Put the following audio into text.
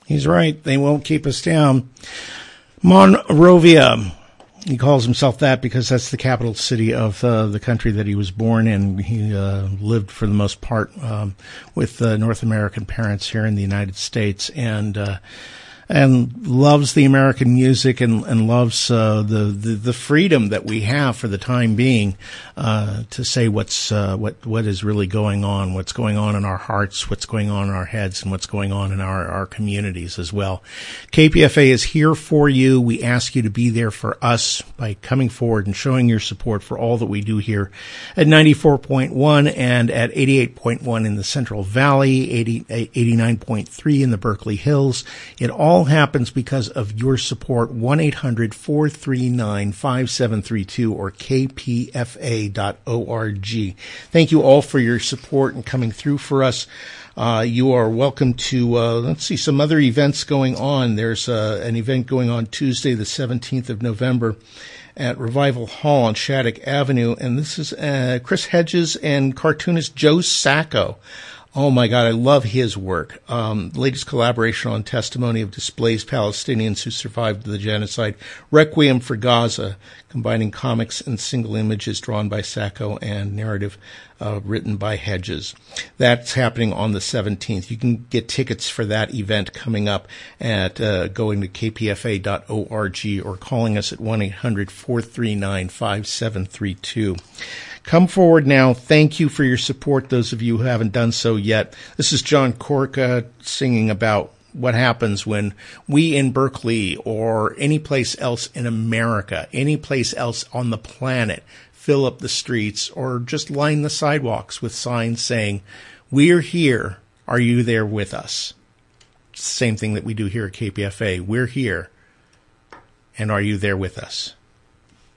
He's right. They won't keep us down. Monrovia. He calls himself that because that's the capital city of the country that he was born in. He lived for the most part with North American parents here in the United States, and loves the American music and loves the freedom that we have for the time being to say what is really going on, what's going on in our hearts, what's going on in our heads, and what's going on in our communities as well. KPFA is here for you. We ask you to be there for us by coming forward and showing your support for all that we do here at 94.1 and at 88.1 in the Central Valley, 89.3 in the Berkeley Hills. It all happens because of your support. 1-800-439-5732 or kpfa.org. Thank you all for your support and coming through for us. You are welcome to, let's see, some other events going on. There's an event going on Tuesday, the 17th of November at Revival Hall on Shattuck Avenue. And this is Chris Hedges and cartoonist Joe Sacco. Oh, my God, I love his work. Latest collaboration on testimony of displaced Palestinians who survived the genocide, Requiem for Gaza, combining comics and single images drawn by Sacco and narrative written by Hedges. That's happening on the 17th. You can get tickets for that event coming up at going to kpfa.org or calling us at 1-800-439-5732. Come forward now. Thank you for your support, those of you who haven't done so yet. This is John Corca singing about what happens when we in Berkeley or any place else in America, any place else on the planet, fill up the streets or just line the sidewalks with signs saying, "We're here. Are you there with us?" It's the same thing that we do here at KPFA. We're here. And are you there with us?